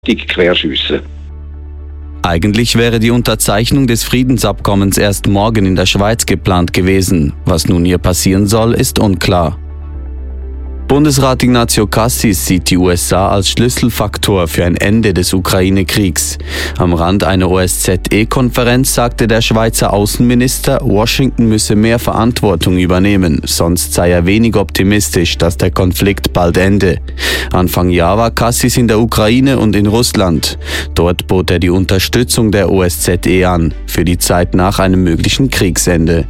querschiessen. Eigentlich wäre die Unterzeichnung des Friedensabkommens erst morgen in der Schweiz geplant gewesen. Was nun hier passieren soll, ist unklar. Bundesrat Ignazio Cassis sieht die USA als Schlüsselfaktor für ein Ende des Ukraine-Kriegs. Am Rand einer OSZE-Konferenz sagte der Schweizer Außenminister, Washington müsse mehr Verantwortung übernehmen, sonst sei er wenig optimistisch, dass der Konflikt bald ende. Anfang Jahr war Cassis in der Ukraine und in Russland. Dort bot er die Unterstützung der OSZE an, für die Zeit nach einem möglichen Kriegsende.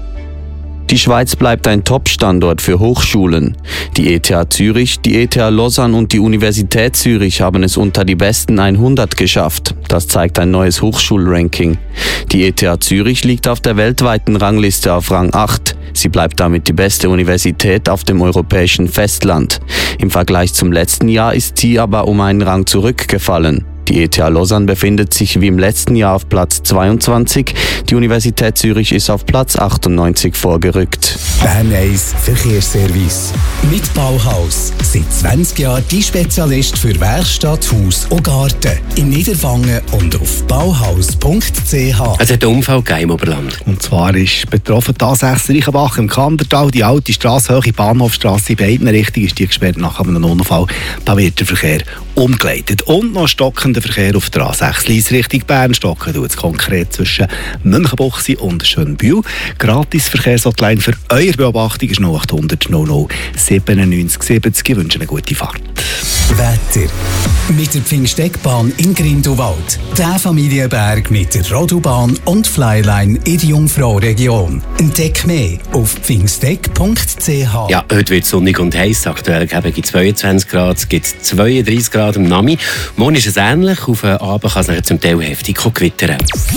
Die Schweiz bleibt ein Top-Standort für Hochschulen. Die ETH Zürich, die ETH Lausanne und die Universität Zürich haben es unter die besten 100 geschafft. Das zeigt ein neues Hochschulranking. Die ETH Zürich liegt auf der weltweiten Rangliste auf Rang 8. Sie bleibt damit die beste Universität auf dem europäischen Festland. Im Vergleich zum letzten Jahr ist sie aber um einen Rang zurückgefallen. Die ETH Lausanne befindet sich wie im letzten Jahr auf Platz 22, die Universität Zürich ist auf Platz 98 vorgerückt. Bern 1 Verkehrsservice. Mit Bauhaus. Seit 20 Jahren die Spezialist für Werkstatt, Haus und Garten. In Niederwangen und auf bauhaus.ch. Es hat einen Unfall gegeben im Oberland. Und zwar ist betroffen die A6 Reichenbach im Kandertal. Die alte Strasse, hohe Bahnhofstrasse in beiden Richtungen, ist die gesperrt nach einem Unfall. Da wird der Verkehr umgeleitet. Und noch stockender Verkehr auf der A6 Lyss Richtung Bern. Stocken tut es konkret zwischen Münchenbuchsee und Schönbühl. Gratis-Verkehrshotline für eure Beobachtung ist 0800 00 97 70. Ich wünsche eine gute Fahrt. Wetter. Mit der Pfingsteckbahn in Grindelwald. Der Familienberg mit der Rodobahn und Flyline in der Jungfrau-Region. Entdeck mehr auf pfingsteck.ch. Ja, heute wird es sonnig und heiß. Aktuell gibt es 22 Grad, es gibt 32 Grad im Nami. Morgen ist es ähnlich. Auf den Abend kann es zum Teil heftig gewittern.